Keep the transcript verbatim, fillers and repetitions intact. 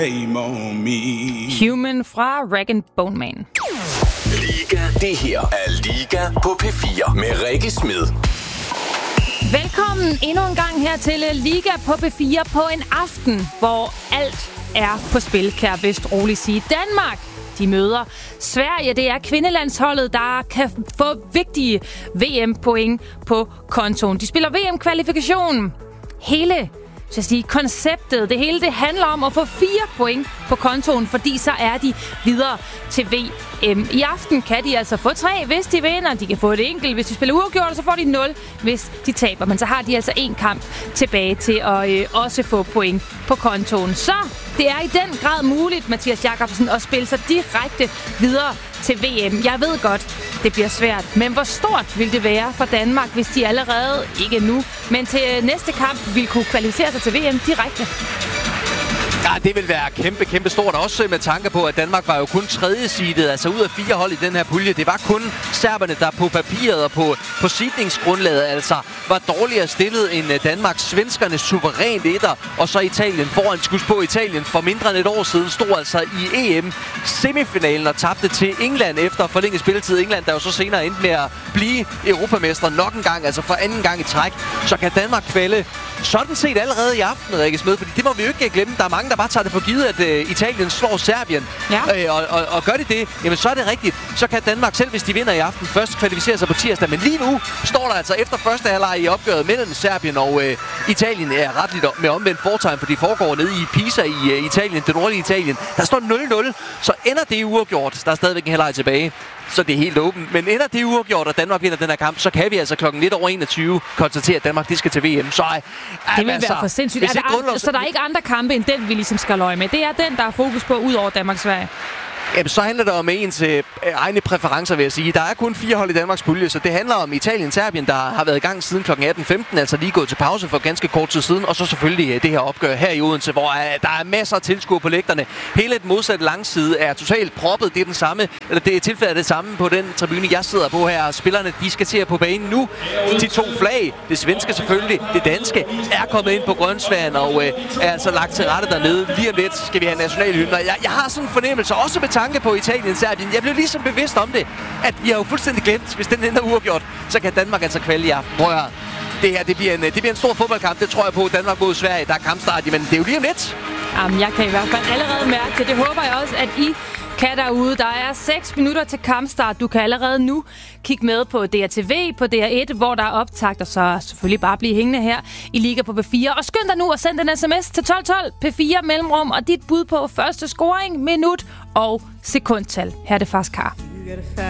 Human fra Rag and Bone Man. Liga, det her er Liga på P fire med Rikke Smed. Velkommen endnu en gang her til Liga på P fire på en aften, hvor alt er på spil, kan jeg vist roligt sige. Danmark, de møder Sverige. Det er kvindelandsholdet, der kan få vigtige V M-point på kontoen. De spiller V M-kvalifikation. Hele så at sige, konceptet, det hele det handler om at få fire point på kontoen, fordi så er de videre til V M. I aften kan de altså få tre, hvis de vinder. De kan få et enkelt, hvis de spiller uafgjort, så får de nul, hvis de taber. Men så har de altså en kamp tilbage til at øh, også få point på kontoen. Så det er i den grad muligt, Mathias Jakobsen, at spille sig direkte videre til V M. Jeg ved godt, det bliver svært. Men hvor stort vil det være for Danmark, hvis de allerede, ikke nu, men til næste kamp vil kunne kvalificere sig til V M direkte? Ja, det vil være kæmpe, kæmpe stort. Også med tanke på, at Danmark var jo kun tredje seedet, altså ud af fire hold i den her pulje. Det var kun serberne, der på papiret og på, på seedningsgrundlaget altså var dårligere stillet end Danmark. Svenskerne suverænt etter, og så Italien foran. Skus på Italien for mindre end et år siden stod altså i E M-semifinalen og tabte til England efter forlænget spilletid. England, der jo så senere endte med at blive europamestre nok en gang, altså for anden gang i træk. Så kan Danmark kvalde sådan set allerede i aften, Rikke Smed, fordi det må vi jo ikke glemme. Der er mange, der bare tager det for givet, at øh, Italien slår Serbien. Ja. Øh, og, og, og gør de det, jamen så er det rigtigt. Så kan Danmark selv, hvis de vinder i aften, først kvalificere sig på tirsdag. Men lige nu står der altså efter første halvleg i opgøret mellem Serbien og øh, Italien er retligt med omvendt fortegn, for de foregår nede i Pisa i øh, Italien, det nordlige Italien. Der står nul nul, så ender det uafgjort. Der er stadigvæk en halvleg tilbage. Så det er helt åbent. Men ender det uafgjort, og Danmark vinder den her kamp, så kan vi altså klokken lidt over enogtyve konstatere, at Danmark de skal til V M. Så ej, det vil altså, være for sindssygt. Er der grundlov... Så der er ikke andre kampe, end den, vi ligesom skal løje med? Det er den, der er fokus på, ud over Danmark-Sverige? Jamen, så handler det om ens øh, egne præferencer, vil jeg sige. Der er kun fire hold i Danmarks pulje, så det handler om Italien-Serbien, der har været i gang siden klokken atten femten, altså lige gået til pause for ganske kort tid siden, og så selvfølgelig øh, det her opgør her i Odense, hvor øh, der er masser af tilskuere på lægterne. Hele den modsatte langside er totalt proppet. Det er den samme, eller det er tilfældet det samme på den tribune, jeg sidder på her. Spillerne, de skal til at på banen nu. De to flag, det svenske selvfølgelig, det danske, er kommet ind på grønsværen og øh, er altså lagt til rette dernede. Lige om lidt skal vi have nationalhymner. Jeg, jeg har sådan en fornemmelse, også med tanke på Italien, Serbien. Jeg blev ligesom bevidst om det, at vi har jo fuldstændig glemt, hvis den ender uafgjort, så kan Danmark altså kvalde i aften. Prøv at høre. Det her, det bliver, en, det bliver en stor fodboldkamp. Det tror jeg på. Danmark mod Sverige. Der er kampstart, men det er jo lige om lidt. Jamen, jeg kan i hvert fald allerede mærke det. Det håber jeg også, at I kan derude. Der er seks minutter til kampstart. Du kan allerede nu kigge med på D R T V, på D R et, hvor der er optakt, og så selvfølgelig bare blive hængende her i Liga på P fire. Og skynd dig nu at sende en sms til tolv tolv P fire mellemrum, og dit bud på første scoring, minut og sekundtal. Her er det faktisk Kar.